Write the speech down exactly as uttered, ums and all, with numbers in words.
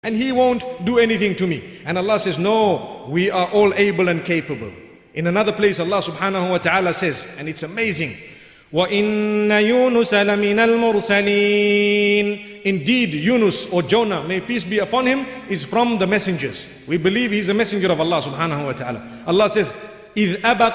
and he won't do anything to me. And Allah says, no, we are all able and capable. In another place, Allah subhanahu wa ta'ala says, and it's amazing, وَإِنَّ يُونُسَ لَمِنَ الْمُرْسَلِينَ. Indeed, Yunus or Jonah, may peace be upon him, is from the messengers. We believe he's a messenger of Allah subhanahu wa ta'ala. Allah says, إِذْ أَبَقَ